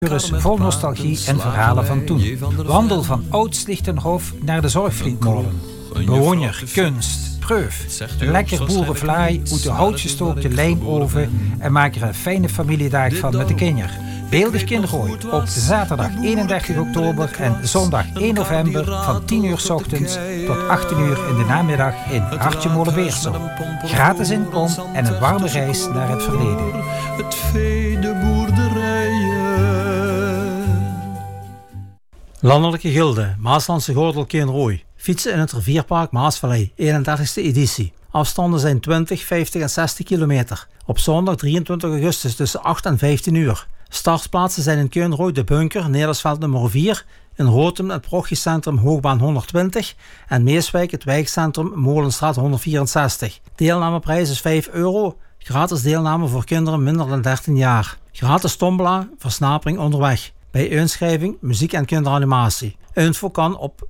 Vol nostalgie en verhalen van toen. Wandel van Ouds-Lichtenhof naar de Zorgvlietmolen. Bewoner, kunst, preuf. Lekker boerenvlaai uit de houtgestookte lijmoven en maak er een fijne familiedag van met de kinderen. Beeldig Kinrooi op zaterdag 31 oktober en zondag 1 november van 10 uur 's ochtends tot 18 uur in de namiddag in Hartje Molenbeersel. Gratis inkom en een warme reis naar het verleden. Het vee, de boerderijen. Landelijke Gilde, Maaslandse Gordel Kinrooi. Fietsen in het rivierpark Maasvallei, 31e editie. Afstanden zijn 20, 50 en 60 kilometer. Op zondag 23 augustus tussen 8 en 15 uur. Startplaatsen zijn in Kinrooi de Bunker, Nederlandsveld nummer 4, in Rotem het parochiecentrum Hoogbaan 120 en Meeswijk het wijkcentrum Molenstraat 164. Deelnameprijs is €5. Gratis deelname voor kinderen minder dan 13 jaar. Gratis tombola, versnapering onderweg. Bij inschrijving, muziek en kinderanimatie. Info kan op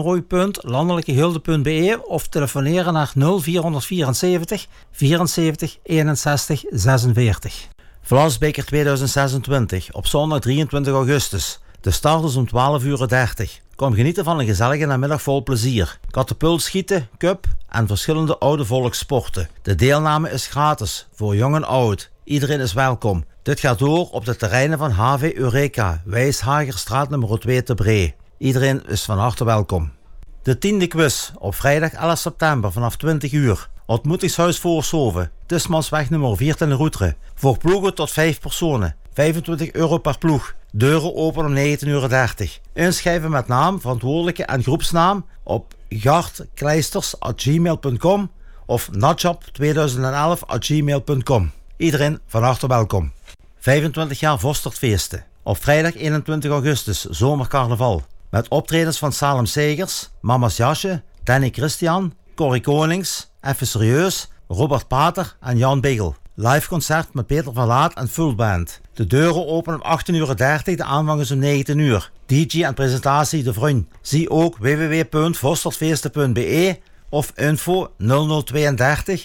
kinrooi.landelijkegilde.be of telefoneren naar 0474 74 61 46. Vlasbeker 2026 op zondag 23 augustus. De start is om 12:30. Kom genieten van een gezellige namiddag vol plezier. Katapultschieten, cup en verschillende oude volkssporten. De deelname is gratis voor jong en oud. Iedereen is welkom. Dit gaat door op de terreinen van HV Eureka, Wijshagerstraat nummer 2 te Bree. Iedereen is van harte welkom. De 10e quiz op vrijdag 11 september vanaf 20 uur. Ontmoetingshuis Voorshoven, Tismansweg nummer 4 ten Roetre. Voor ploegen tot 5 personen. €25 per ploeg. Deuren open om 19:30. Inschrijven met naam, verantwoordelijke en groepsnaam op gartkleisters@gmail.com of natjap2011@gmail.com. Iedereen van harte welkom. 25 jaar Vostertfeesten. Op vrijdag 21 augustus, zomercarnaval. Met optredens van Salem Segers, Mama's Jasje, Danny Christian, Corrie Konings, Even Serieus, Robert Pater en Jan Biggel. Live concert met Peter van Laat en full band. De deuren openen om 18:30, de aanvang is om 19 uur. DJ en presentatie De Vrun. Zie ook www.vostertfeesten.be of info 0032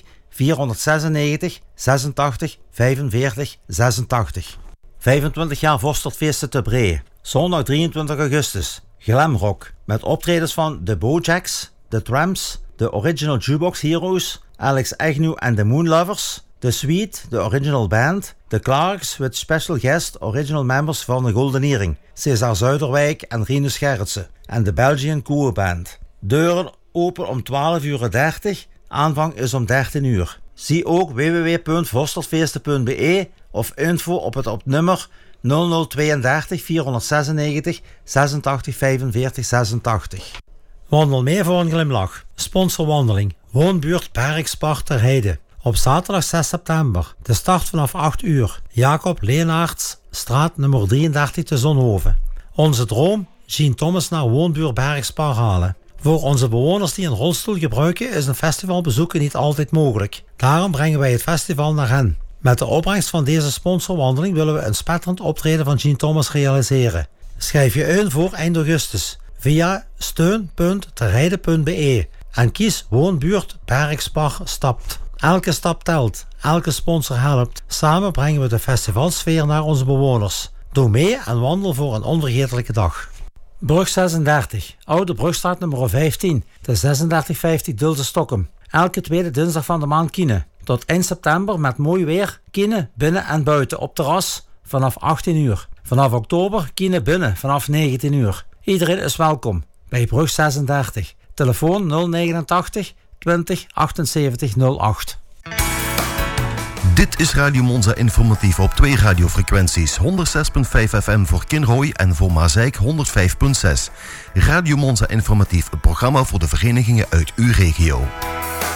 496 86 45 86. 25 jaar Vostertfeesten te Bree. Zondag 23 augustus. Glamrock. Met optredens van The Bojacks, The Tramps, The Original Jukebox Heroes, Alex Agnew and the Moonlovers, The Sweet, The Original Band, The Clarks with special guest original members van de Golden Earring, César Zuiderwijk en Rinus Gerritsen, en de Belgian Koe Band. Deuren open om 12:30, aanvang is om 13 uur. Zie ook www.vostertfeesten.be of info op het nummer 0032 496 86 45 86. Wandel mee voor een glimlach. Sponsorwandeling. Woonbuurt Bergspar ter Heide. Op zaterdag 6 september. De start vanaf 8 uur. Jacob Leenaerts, straat nummer 33 te Zonhoven. Onze droom? Jean Thomas naar woonbuurt Bergspar halen. Voor onze bewoners die een rolstoel gebruiken is een festivalbezoeken niet altijd mogelijk. Daarom brengen wij het festival naar hen. Met de opbrengst van deze sponsorwandeling willen we een spetterend optreden van Jean Thomas realiseren. Schrijf je in voor eind augustus via steun.terheide.be en kies Woonbuurt Bergspar Stapt. Elke stap telt, elke sponsor helpt. Samen brengen we de festivalsfeer naar onze bewoners. Doe mee en wandel voor een onvergetelijke dag. Brug 36, Oude Brugstraat nummer 15, de 3650 Dulse-Stokkem. Elke tweede dinsdag van de maand Kiene. Tot eind september met mooi weer, Kiene binnen en buiten op terras vanaf 18 uur. Vanaf oktober Kiene binnen vanaf 19 uur. Iedereen is welkom bij Brug 36. Telefoon 089 20 78 08. Dit is Radio Monza informatief op 2 radiofrequenties. 106.5 FM voor Kinrooi en voor Maasijk 105.6. Radio Monza informatief, een programma voor de verenigingen uit uw regio.